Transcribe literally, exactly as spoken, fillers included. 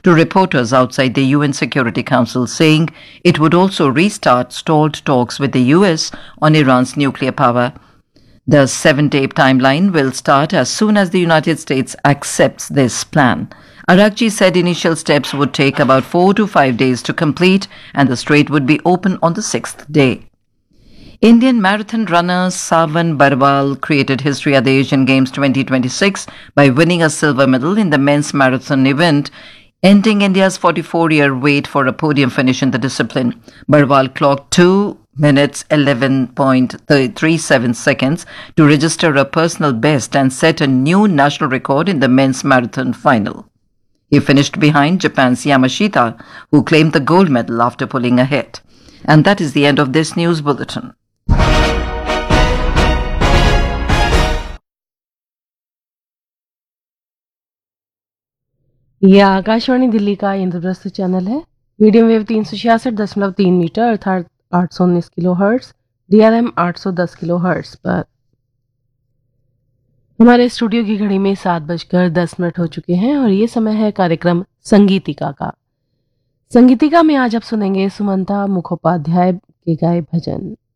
to reporters outside the U N Security Council, saying it would also restart stalled talks with the U S on Iran's nuclear power. The seven-day timeline will start as soon as the United States accepts this plan. Arakji said initial steps would take about four to five days to complete, and the strait would be open on the sixth day. Indian marathon runner Savan Barwal created history at the Asian Games twenty twenty-six by winning a silver medal in the men's marathon event, ending India's forty-four-year wait for a podium finish in the discipline. Barwal clocked two minutes eleven point three seven seconds to register a personal best and set a new national record in the men's marathon final. He finished behind Japan's Yamashita, who claimed the gold medal after pulling ahead. And that is the end of this news bulletin. यह आकाशवाणी दिल्ली का Indraprastha channel है। Medium wave तीन सौ छियासठ दशमलव तीन metre अर्थात आठ सौ उन्नीस किलो हर्ट्स, डीआरएम आठ सौ दस किलो हर्ट्स पर। हमारे स्टूडियो की घड़ी में सात बजकर दस मिनट हो चुके हैं और ये समय है कार्यक्रम संगीतिका का। संगीतिका में आज आप सुनेंगे सुमंता मुखोपाध्याय के गाए भजन।